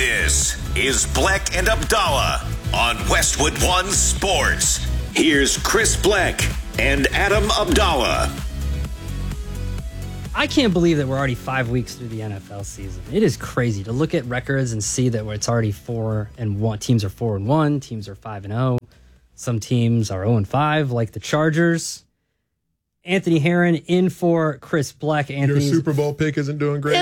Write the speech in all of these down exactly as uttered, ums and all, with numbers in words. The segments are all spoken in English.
This is Bleck and Abdallah on Westwood One Sports. Here's Chris Bleck and Adam Abdallah. I can't believe that we're already five weeks through the N F L season. It is crazy to look at records and see that it's already four and one. Teams are four and one. Teams are five and zero. Some teams are zero and five, like the Chargers. Anthony Herron in for Chris Bleck. Anthony's... Your Super Bowl pick isn't doing great.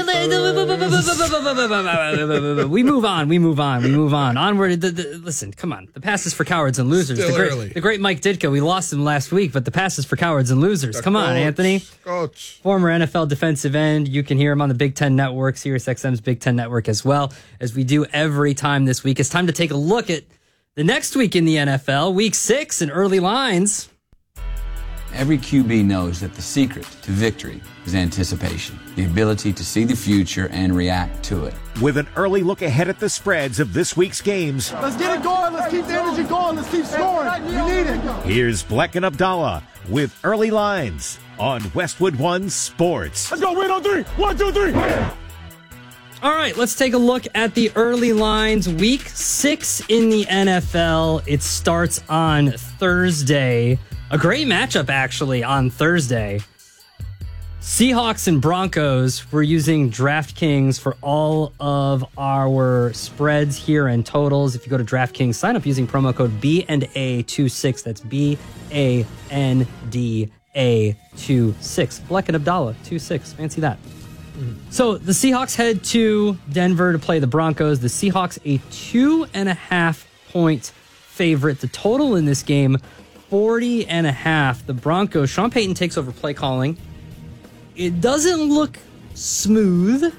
we move on. We move on. We move on. Onward. The, the, listen, come on. The pass is for cowards and losers. Still the, great, early. the great Mike Ditka. We lost him last week, but the pass is for cowards and losers. The come coach, on, Anthony. Coach. Former N F L defensive end. You can hear him on the Big Ten Network, SiriusXM's Big Ten Network as well, as we do every time this week. It's time to take a look at the next week in the N F L, week six and early lines. Every Q B knows that the secret to victory is anticipation, the ability to see the future and react to it. With an early look ahead at the spreads of this week's games. Let's get it going. Let's keep the energy going. Let's keep scoring. We need it. Here's Bleck and Abdallah with early lines on Westwood One Sports. Let's go. Win on three. One, two, three. All right, let's take a look at the early lines. Week six in the N F L. It starts on Thursday. A great matchup, actually, on Thursday. Seahawks and Broncos. We're using DraftKings for all of our spreads here and totals. If you go to DraftKings, sign up using promo code B and A twenty-six. That's B A N D A twenty-six. Bleck and Abdallah, twenty-six. Fancy that. Mm-hmm. So the Seahawks head to Denver to play the Broncos. The Seahawks, a two and a half point favorite. The total in this game, forty and a half. The Broncos, Sean Payton takes over play calling. It doesn't look smooth.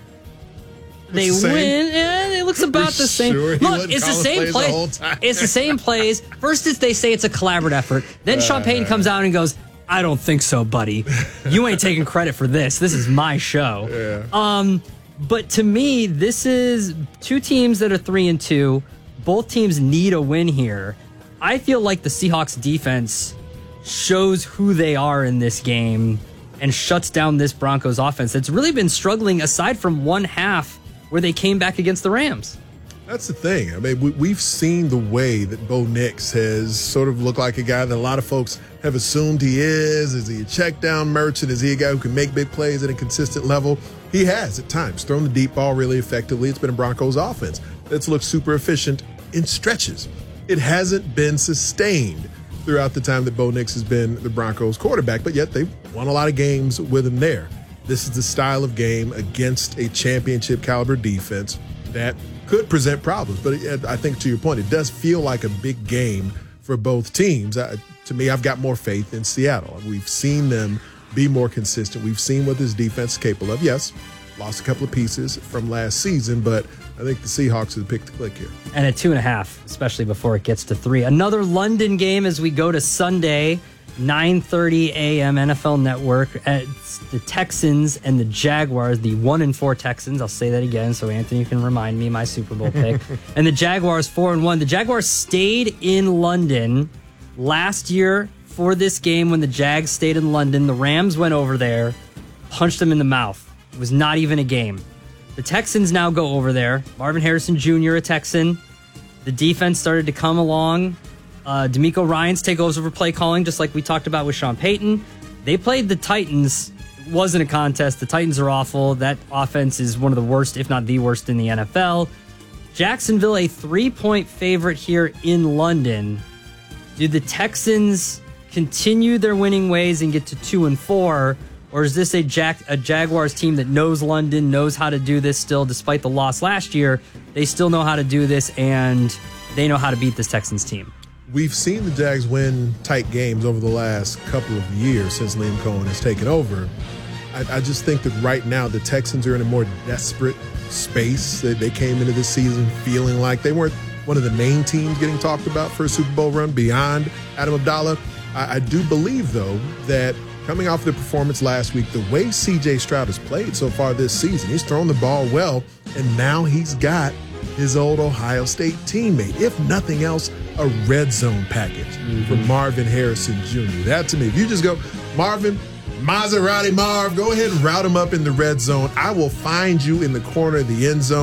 They the win. Eh, it looks about the same. Sure Look, it's the same plays play. the It's the same plays. First, it's, they say it's a collaborative effort. Then Sean Payton comes out and goes, I don't think so, buddy. You ain't taking credit for this. This is my show. Yeah. Um, but to me, this is two teams that are three and two. Both teams need a win here. I feel like the Seahawks defense shows who they are in this game and shuts down this Broncos offense that's really been struggling aside from one half where they came back against the Rams. That's the thing. I mean, we, we've seen the way that Bo Nix has sort of looked like a guy that a lot of folks have assumed he is. Is he a check down merchant? Is he a guy who can make big plays at a consistent level? He has at times thrown the deep ball really effectively. It's been a Broncos offense that's looked super efficient in stretches. It hasn't been sustained throughout the time that Bo Nix has been the Broncos quarterback, but yet they've won a lot of games with him there. This is the style of game against a championship caliber defense that could present problems. But it, I think to your point, it does feel like a big game for both teams. I, to me, I've got more faith in Seattle. We've seen them be more consistent. We've seen what this defense is capable of. Yes, lost a couple of pieces from last season, but I think the Seahawks have picked the click here. And at two and a half, especially before it gets to three. Another London game as we go to Sunday, nine thirty a.m. N F L Network. It's the Texans and the Jaguars, the one and four Texans. I'll say that again so Anthony can remind me my Super Bowl pick. And the Jaguars four and one. The Jaguars stayed in London last year for this game when the Jags stayed in London. The Rams went over there, punched them in the mouth. It was not even a game. The Texans now go over there. Marvin Harrison Junior, a Texan. The defense started to come along. Uh, D'Amico Ryans take over play calling, just like we talked about with Sean Payton. They played the Titans. It wasn't a contest. The Titans are awful. That offense is one of the worst, if not the worst, in the N F L. Jacksonville, a three-point favorite here in London. Do the Texans continue their winning ways and get to two and four? Or is this a, Jack, a Jaguars team that knows London, knows how to do this still, despite the loss last year? They still know how to do this, and they know how to beat this Texans team. We've seen the Jags win tight games over the last couple of years since Liam Cohen has taken over. I, I just think that right now the Texans are in a more desperate space. They, they came into this season feeling like they weren't one of the main teams getting talked about for a Super Bowl run beyond Adam Abdallah. I, I do believe, though, that coming off the performance last week, the way C J Stroud has played so far this season, he's thrown the ball well, and now he's got his old Ohio State teammate, if nothing else, a red zone package mm-hmm. from Marvin Harrison Junior That, to me, if you just go, Marvin, Maserati Marv, go ahead and route him up in the red zone. I will find you in the corner of the end zone.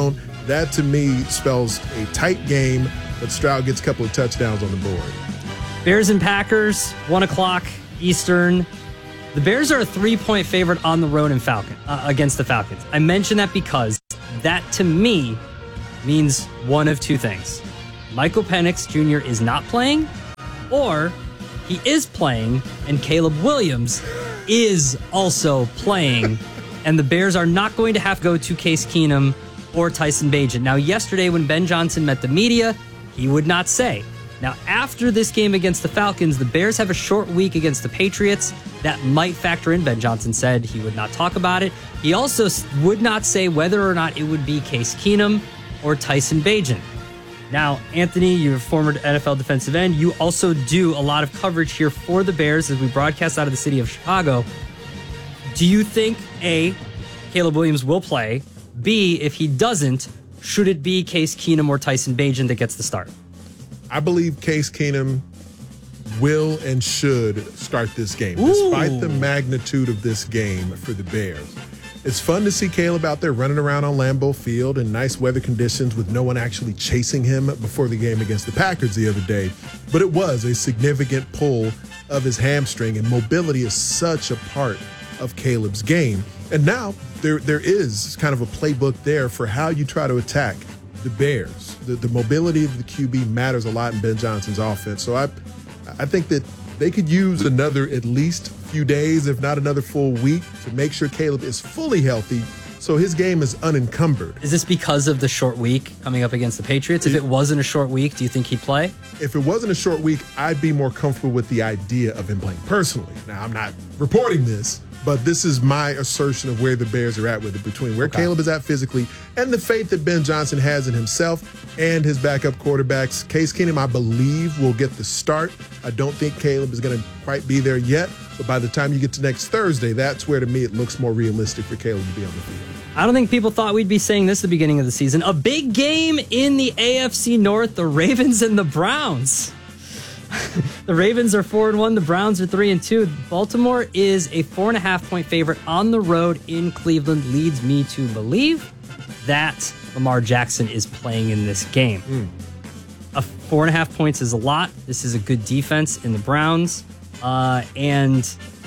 That to me spells a tight game, but Stroud gets a couple of touchdowns on the board. Bears and Packers, one o'clock Eastern. The Bears are a three-point favorite on the road in Falcon uh, against the Falcons. I mention that because that, to me, means one of two things. Michael Penix Junior is not playing, or he is playing, and Caleb Williams is also playing, and the Bears are not going to have to go to Case Keenum or Tyson Bagent. Now, yesterday when Ben Johnson met the media, he would not say. Now, after this game against the Falcons, the Bears have a short week against the Patriots. That might factor in. Ben Johnson said he would not talk about it. He also would not say whether or not it would be Case Keenum or Tyson Bagent. Now, Anthony, you're a former N F L defensive end. You also do a lot of coverage here for the Bears as we broadcast out of the city of Chicago. Do you think, A, Caleb Williams will play? B, if he doesn't, should it be Case Keenum or Tyson Bagent that gets the start? I believe Case Keenum will and should start this game, Ooh. despite the magnitude of this game for the Bears. It's fun to see Caleb out there running around on Lambeau Field in nice weather conditions with no one actually chasing him before the game against the Packers the other day. But it was a significant pull of his hamstring, and mobility is such a part of Caleb's game. And now there there is kind of a playbook there for how you try to attack the Bears. The, the mobility of the Q B matters a lot in Ben Johnson's offense. So I I think that they could use another at least few days, if not another full week, to make sure Caleb is fully healthy so his game is unencumbered. Is this because of the short week coming up against the Patriots? If it wasn't a short week, do you think he'd play? If it wasn't a short week, I'd be more comfortable with the idea of him playing personally. Now, I'm not reporting this, but this is my assertion of where the Bears are at with it, between where okay. Caleb is at physically and the faith that Ben Johnson has in himself and his backup quarterbacks. Case Keenum, I believe, will get the start. I don't think Caleb is going to quite be there yet, but by the time you get to next Thursday, that's where, to me, it looks more realistic for Caleb to be on the field. I don't think people thought we'd be saying this at the beginning of the season. A big game in the A F C North, the Ravens and the Browns. The Ravens are four and one. The Browns are three and two. Baltimore is a four and a half point favorite on the road in Cleveland. Leads me to believe that Lamar Jackson is playing in this game. Mm. A four and a half points is a lot. This is a good defense in the Browns, uh, and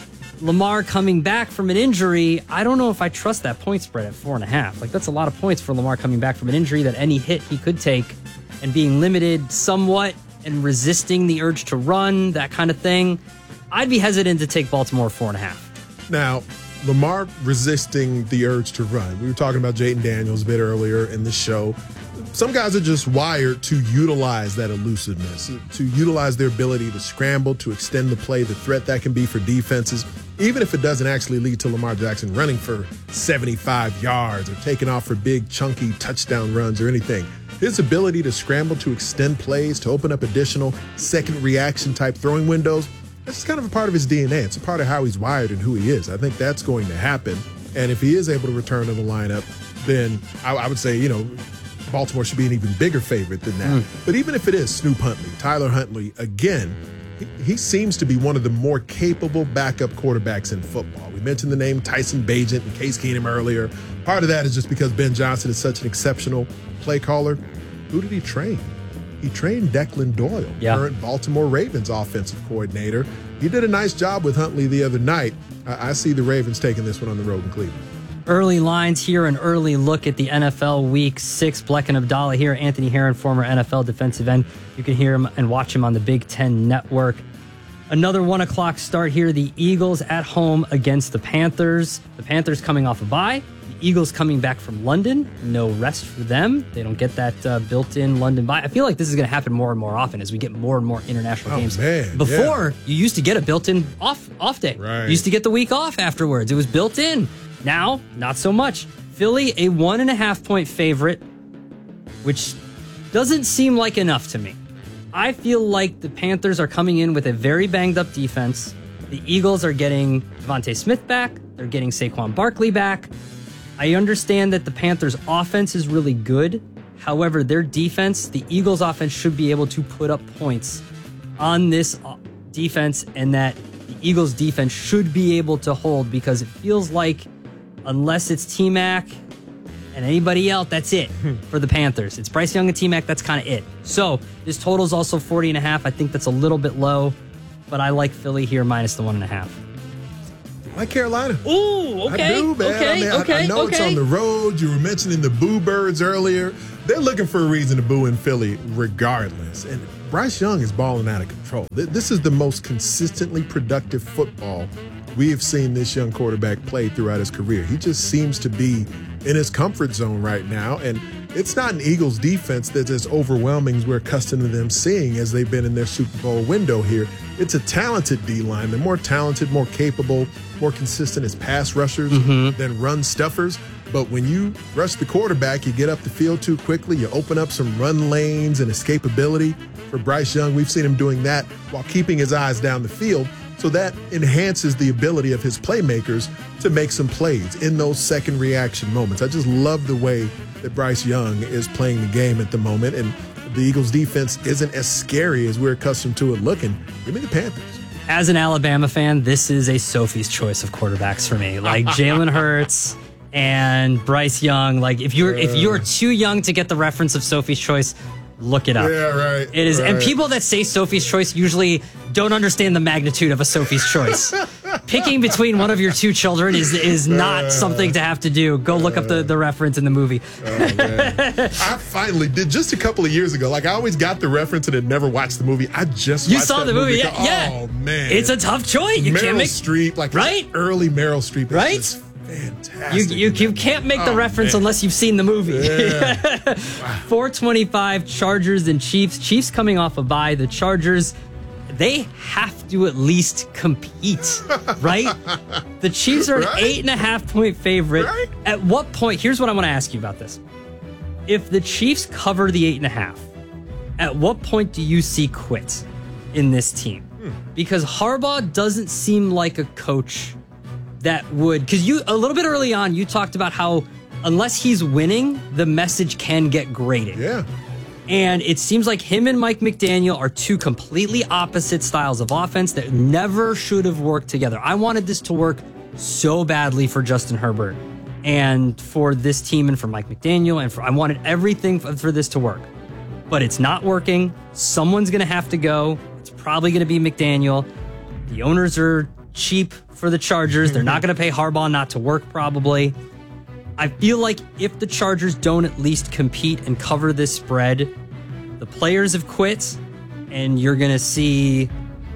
Lamar coming back from an injury. I don't know if I trust that point spread at four and a half. Like, that's a lot of points for Lamar coming back from an injury that any hit he could take and being limited somewhat and resisting the urge to run, that kind of thing. I'd be hesitant to take Baltimore four and a half. Now, Lamar resisting the urge to run. We were talking about Jayden Daniels a bit earlier in the show. Some guys are just wired to utilize that elusiveness, to utilize their ability to scramble, to extend the play, the threat that can be for defenses, even if it doesn't actually lead to Lamar Jackson running for seventy-five yards or taking off for big, chunky touchdown runs or anything. His ability to scramble, to extend plays, to open up additional second reaction type throwing windows, that's kind of a part of his D N A. It's a part of how he's wired and who he is. I think that's going to happen. And if he is able to return to the lineup, then I, I would say, you know, Baltimore should be an even bigger favorite than that. Mm. But even if it is Snoop Huntley, Tyler Huntley, again, he, he seems to be one of the more capable backup quarterbacks in football. We mentioned the name Tyson Bagent and Case Keenum earlier. Part of that is just because Ben Johnson is such an exceptional play caller. Who did he train? He trained Declan Doyle, yeah. current Baltimore Ravens offensive coordinator. He did a nice job with Huntley the other night. I, I see the Ravens taking this one on the road in Cleveland. Early lines here, an early look at the N F L Week six. Bleck and Abdallah here. Anthony Herron, former N F L defensive end. You can hear him and watch him on the Big Ten Network. Another one o'clock start here. The Eagles at home against the Panthers. The Panthers coming off a bye. The Eagles coming back from London. No rest for them. They don't get that uh, built-in London bye. I feel like this is going to happen more and more often as we get more and more international oh, games. Man, Before, yeah. you used to get a built-in off off day. Right. You used to get the week off afterwards. It was built in. Now, not so much. Philly, a one and a half point favorite, which doesn't seem like enough to me. I feel like the Panthers are coming in with a very banged up defense. The Eagles are getting Devontae Smith back. They're getting Saquon Barkley back. I understand that the Panthers' offense is really good. However, their defense, the Eagles' offense, should be able to put up points on this defense, and that the Eagles' defense should be able to hold, because it feels like unless it's T-Mac, And anybody else, that's it for the Panthers. It's Bryce Young and T-Mac, that's kind of it. So this total is also forty and a half. I think that's a little bit low, but I like Philly here minus the one and a half. I like Carolina. Ooh, okay. I do, man. Okay, I mean, okay, I, I know okay. it's on the road. You were mentioning the Boo Birds earlier. They're looking for a reason to boo in Philly regardless. And Bryce Young is balling out of control. This is the most consistently productive football we have seen this young quarterback play throughout his career. He just seems to be in his comfort zone right now. And it's not an Eagles defense that's as overwhelming as we're accustomed to them seeing as they've been in their Super Bowl window here. It's a talented D-line. They're more talented, more capable, more consistent as pass rushers mm-hmm. than run stuffers. But when you rush the quarterback, you get up the field too quickly. You open up some run lanes and escapability. For Bryce Young, we've seen him doing that while keeping his eyes down the field. So that enhances the ability of his playmakers to make some plays in those second reaction moments. I just love the way that Bryce Young is playing the game at the moment. And the Eagles defense isn't as scary as we're accustomed to it looking. Give me the Panthers. As an Alabama fan, this is a Sophie's choice of quarterbacks for me. Like Jalen Hurts and Bryce Young. Like if you're uh, if you're too young to get the reference of Sophie's choice, look it up. Yeah, right. It is, right. And people that say Sophie's choice usually don't understand the magnitude of a Sophie's choice. Picking between one of your two children is is not uh, something to have to do. Go look uh, up the, the reference in the movie. Oh, man. I finally did just a couple of years ago. Like I always got the reference and had never watched the movie. I just you watched saw that the movie, movie. yeah, yeah. Oh man, it's a tough choice. You Meryl can't make Streep, like right, early Meryl Streep, right? Just fantastic. You you, you can't make the oh, reference man. unless you've seen the movie. Yeah. Wow. four twenty-five Chargers and Chiefs. Chiefs coming off a bye. The Chargers, they have to at least compete, right? The Chiefs are an right? eight and a half point favorite. Right? At what point? Here's what I want to ask you about this. If the Chiefs cover the eight and a half, at what point do you see quit in this team? Hmm. Because Harbaugh doesn't seem like a coach that would, because you a little bit early on you talked about how unless he's winning, the message can get graded. Yeah. And it seems like him and Mike McDaniel are two completely opposite styles of offense that never should have worked together. I wanted this to work so badly for Justin Herbert and for this team and for Mike McDaniel, and for, I wanted everything for, for this to work. But it's not working. Someone's going to have to go. It's probably going to be McDaniel. The owners are cheap for the Chargers. They're not going to pay Harbaugh not to work, probably. I feel like if the Chargers don't at least compete and cover this spread, the players have quit, and you're going to see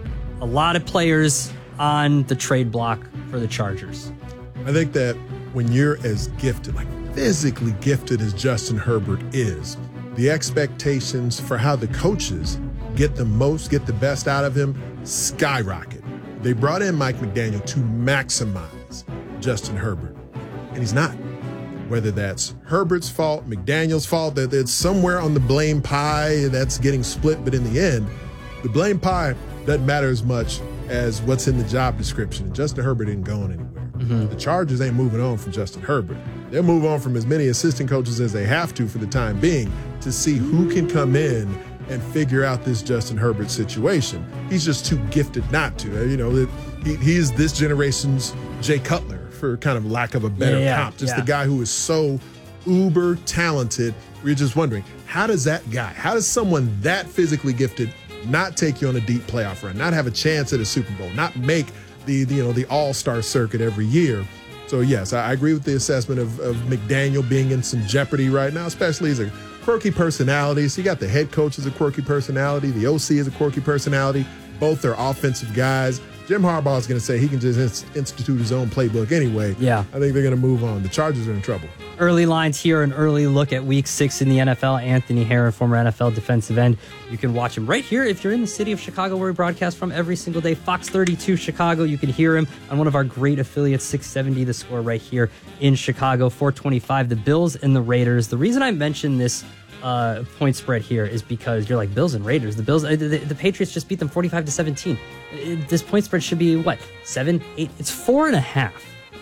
a lot of players on the trade block for the Chargers. I think that when you're as gifted, like physically gifted as Justin Herbert is, the expectations for how the coaches get the most, get the best out of him, skyrocket. They brought in Mike McDaniel to maximize Justin Herbert, and he's not. Whether that's Herbert's fault, McDaniel's fault, that it's somewhere on the blame pie that's getting split, but in the end, the blame pie doesn't matter as much as what's in the job description. Justin Herbert ain't going anywhere. Mm-hmm. The Chargers ain't moving on from Justin Herbert. They'll move on from as many assistant coaches as they have to for the time being to see who can come in and figure out this Justin Herbert situation. He's just too gifted not to. You know, he, he is this generation's Jay Cutler, for kind of lack of a better yeah, comp. Just yeah. the guy who is so uber talented. We're just wondering, how does that guy, how does someone that physically gifted not take you on a deep playoff run, not have a chance at a Super Bowl, not make the, the you know the all-star circuit every year? So yes, I, I agree with the assessment of, of McDaniel being in some jeopardy right now, especially as a quirky personality. So you got the head coach as a quirky personality, the O C is a quirky personality. Both are offensive guys. Jim Harbaugh is going to say he can just inst- institute his own playbook anyway. Yeah. I think they're going to move on. The Chargers are in trouble. Early lines here, an early look at week six in the N F L. Anthony Herron, former N F L defensive end. You can watch him right here if you're in the city of Chicago, where we broadcast from every single day. Fox thirty-two Chicago. You can hear him on one of our great affiliates, six seventy The Score, right here in Chicago. four twenty-five, the Bills and the Raiders. The reason I mentioned this uh, point spread here is because you're like, Bills and Raiders. The Bills, uh, the, the Patriots just beat them forty-five to seventeen. It, this point spread should be what? Seven, eight? It's four and a half.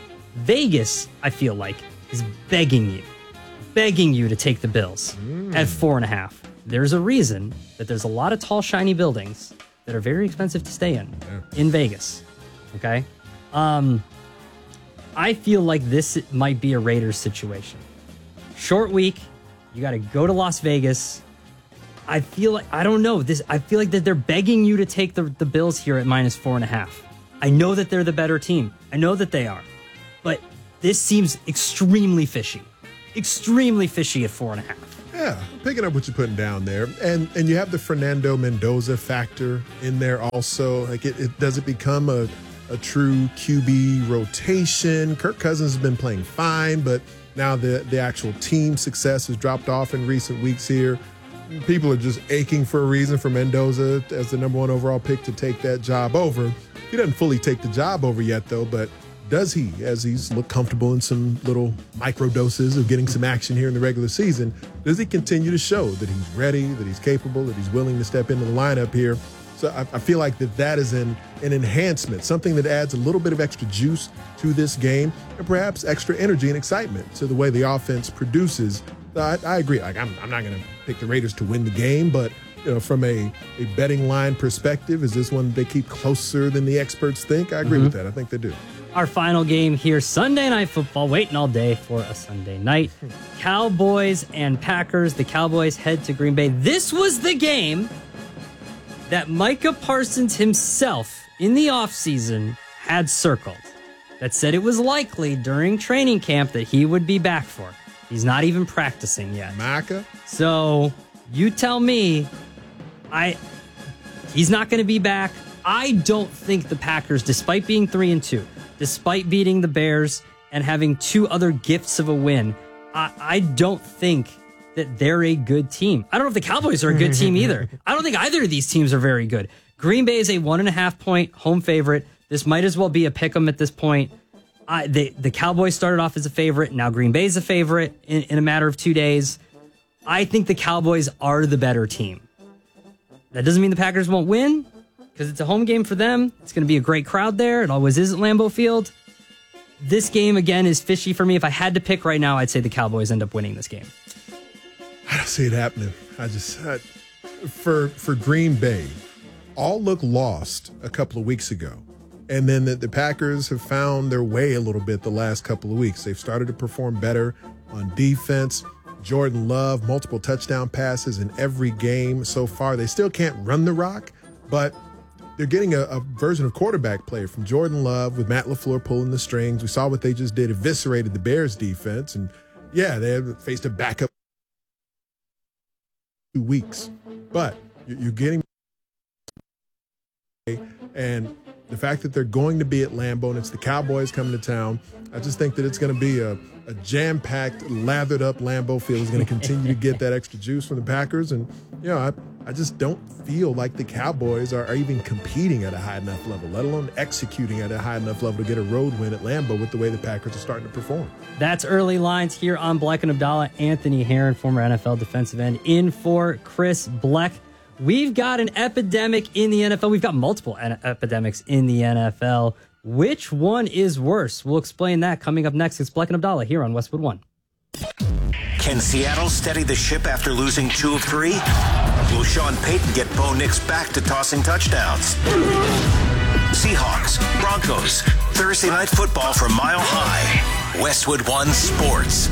Vegas, I feel like, is begging you, begging you to take the Bills mm. at four and a half. There's a reason that there's a lot of tall, shiny buildings that are very expensive to stay in, yeah. in Vegas. Okay? Um, I feel like this might be a Raiders situation. Short week. You got to go to Las Vegas. I feel like, I don't know, this. I feel like that they're begging you to take the, the Bills here at minus four and a half. I know that they're the better team. I know that they are. But this seems extremely fishy. Extremely fishy at four and a half. Yeah, picking up what you're putting down there. And and you have the Fernando Mendoza factor in there also. Like, it, it does it become a, a true Q B rotation? Kirk Cousins has been playing fine, but now the, the actual team success has dropped off in recent weeks here. People are just aching for a reason for Mendoza as the number one overall pick to take that job over. He doesn't fully take the job over yet, though, but does he, as he's looked comfortable in some little micro doses of getting some action here in the regular season, does he continue to show that he's ready, that he's capable, that he's willing to step into the lineup here? So I, I feel like that that is an, an enhancement, something that adds a little bit of extra juice to this game and perhaps extra energy and excitement to the way the offense produces. I, I agree. Like I'm, I'm not going to pick the Raiders to win the game, but you know, from a, a betting line perspective, is this one they keep closer than the experts think? I agree mm-hmm. with that. I think they do. Our final game here, Sunday Night Football, waiting all day for a Sunday night. Cowboys and Packers. The Cowboys head to Green Bay. This was the game that Micah Parsons himself in the offseason had circled, that said it was likely during training camp that he would be back for. He's not even practicing yet. Micah? So you tell me, I he's not going to be back. I don't think the Packers, despite being three and two, despite beating the Bears and having two other gifts of a win, I, I don't think that they're a good team. I don't know if the Cowboys are a good team either. I don't think either of these teams are very good. Green Bay is a one and a half point home favorite. This might as well be a pick 'em at this point. I, they, the Cowboys started off as a favorite. Now Green Bay's a favorite in, in a matter of two days. I think the Cowboys are the better team. That doesn't mean the Packers won't win, because it's a home game for them. It's going to be a great crowd there. It always is at Lambeau Field. This game, again, is fishy for me. If I had to pick right now, I'd say the Cowboys end up winning this game. I don't see it happening. I just, I, for for Green Bay, all looked lost a couple of weeks ago. And then the, the Packers have found their way a little bit the last couple of weeks. They've started to perform better on defense. Jordan Love, multiple touchdown passes in every game so far. They still can't run the rock, but they're getting a, a version of quarterback play from Jordan Love with Matt LaFleur pulling the strings. We saw what they just did, eviscerated the Bears defense. And yeah, they have faced a backup two weeks, but you're getting, and the fact that they're going to be at Lambeau and it's the Cowboys coming to town, I just think that it's going to be a, a jam-packed, lathered-up Lambeau Field. Is going to continue to get that extra juice from the Packers. And, you know, I, I just don't feel like the Cowboys are, are even competing at a high enough level, let alone executing at a high enough level to get a road win at Lambeau with the way the Packers are starting to perform. That's Early Lines here on Bleck and Abdallah. Anthony Herron, former N F L defensive end, in for Chris Bleck. We've got an epidemic in the N F L. We've got multiple en- epidemics in the N F L. Which one is worse? We'll explain that coming up next. It's Bleck and Abdallah here on Westwood One. Can Seattle steady the ship after losing two of three? Will Sean Payton get Bo Nix back to tossing touchdowns? Seahawks, Broncos, Thursday Night Football from Mile High. Westwood One Sports.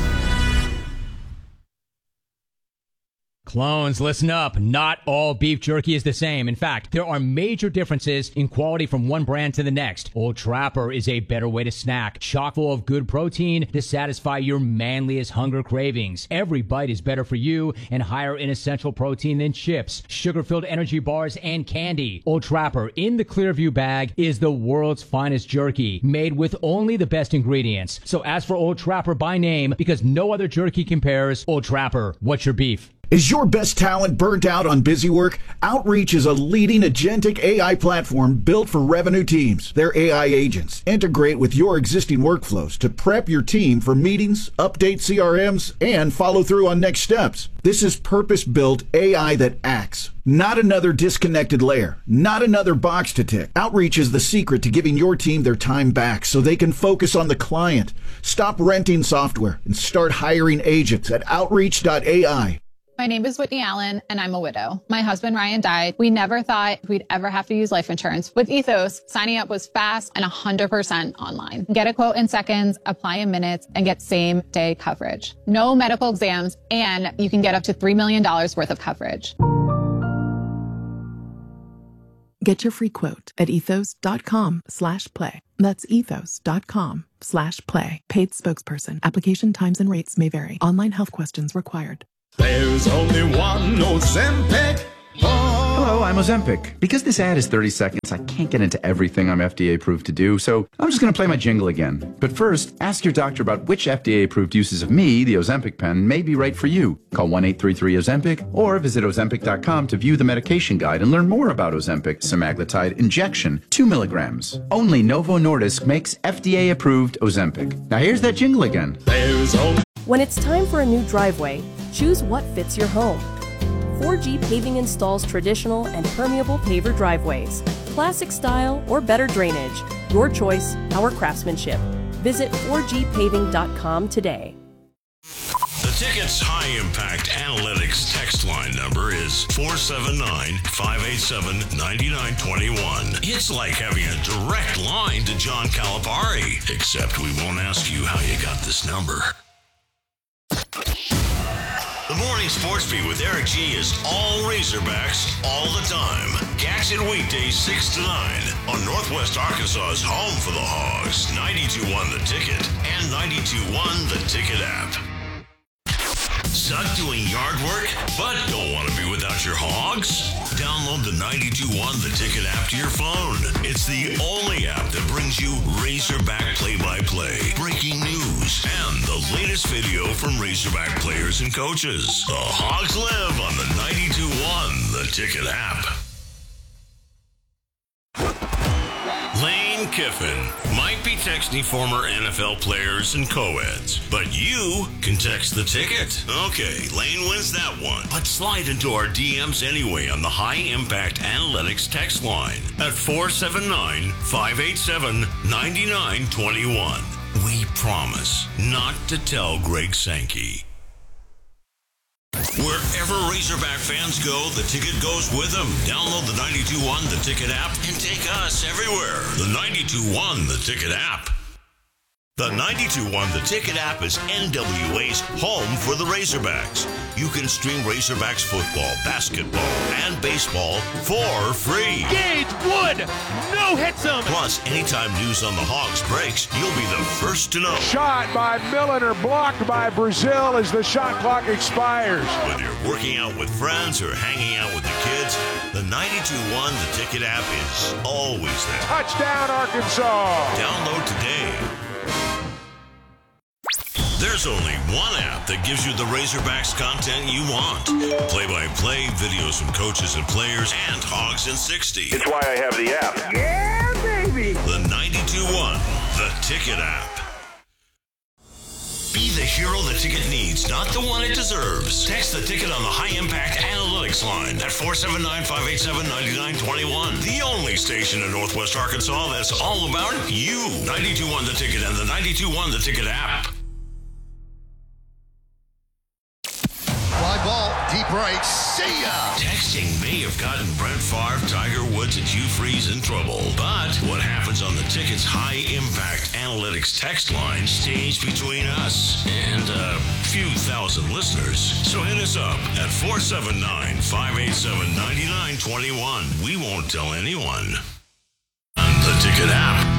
Clones, listen up. Not all beef jerky is the same. In fact, there are major differences in quality from one brand to the next. Old Trapper is a better way to snack, chock full of good protein to satisfy your manliest hunger cravings. Every bite is better for you and higher in essential protein than chips, sugar-filled energy bars, and candy. Old Trapper in the Clearview bag is the world's finest jerky, made with only the best ingredients. So ask for Old Trapper by name, because no other jerky compares. Old Trapper, what's your beef? Is your best talent burnt out on busy work? Outreach is a leading agentic A I platform built for revenue teams. Their A I agents integrate with your existing workflows to prep your team for meetings, update C R Ms, and follow through on next steps. This is purpose-built A I that acts. Not another disconnected layer. Not another box to tick. Outreach is the secret to giving your team their time back so they can focus on the client. Stop renting software and start hiring agents at outreach dot A I. My name is Whitney Allen, and I'm a widow. My husband, Ryan, died. We never thought we'd ever have to use life insurance. With Ethos, signing up was fast and one hundred percent online. Get a quote in seconds, apply in minutes, and get same-day coverage. No medical exams, and you can get up to three million dollars worth of coverage. Get your free quote at ethos.com slash play. That's ethos.com slash play. Paid spokesperson. Application times and rates may vary. Online health questions required. There's only one Ozempic. Oh. Hello, I'm Ozempic. Because this ad is thirty seconds, I can't get into everything I'm F D A approved to do, so I'm just going to play my jingle again. But first, ask your doctor about which F D A approved uses of me, the Ozempic pen, may be right for you. Call one eight three three Ozempic or visit ozempic dot com to view the medication guide and learn more about Ozempic semaglutide injection, two milligrams. Only Novo Nordisk makes F D A approved Ozempic. Now here's that jingle again. There's only When it's time for a new driveway, choose what fits your home. four G Paving installs traditional and permeable paver driveways, classic style or better drainage. Your choice, our craftsmanship. Visit four G paving dot com today. The Ticket's high-impact analytics text line number is four seven nine, five eight seven, nine nine two one. It's like having a direct line to John Calipari, except we won't ask you how you got this number. The Morning Sports Beat with Eric G is all Razorbacks all the time. Catch it weekdays six to nine on Northwest Arkansas's home for the Hogs, ninety-two point one The Ticket and ninety-two point one The Ticket app. Suck doing yard work, but don't want to be without your Hogs? Download the ninety-two point one The Ticket app to your phone. It's the only app that brings you Razorback play-by-play, breaking news, and the latest video from Razorback players and coaches. The Hogs live on the ninety-two point one The Ticket app. Lane Kiffin might be texting former N F L players and co-eds, but you can text the Ticket. Okay, Lane wins that one. But slide into our D Ms anyway on the High Impact Analytics text line at four seven nine, five eight seven, nine nine two one. We promise not to tell Greg Sankey. Wherever Razorback fans go, the Ticket goes with them. Download the ninety-two point one The Ticket app and take us everywhere. The ninety-two point one The Ticket app. The ninety-two point one The Ticket app is N W A's home for the Razorbacks. You can stream Razorbacks football, basketball, and baseball for free. Gage Wood, no hits him. Plus, anytime news on the Hogs breaks, you'll be the first to know. Shot by Milliner, blocked by Brazil as the shot clock expires. Whether you're working out with friends or hanging out with the kids, the ninety-two point one The Ticket app is always there. Touchdown, Arkansas. Download today. There's only one app that gives you the Razorbacks content you want. Play-by-play, videos from coaches and players, and Hogs in sixty. It's why I have the app. Yeah, baby. The ninety-two point one The Ticket app. Be the hero the Ticket needs, not the one it deserves. Text the Ticket on the High Impact Analytics line at four seven nine, five eight seven, nine nine two one. The only station in Northwest Arkansas that's all about you. ninety-two point one The Ticket and the ninety-two point one The Ticket app. Fly ball, deep right, see ya! Texting may have gotten Brent Favre, Tiger Woods, and Hugh Freeze in trouble. But what happens on the Ticket's high-impact analytics text line stays between us and a few thousand listeners. So hit us up at four seven nine, five eight seven, nine nine two one. We won't tell anyone. On the Ticket app.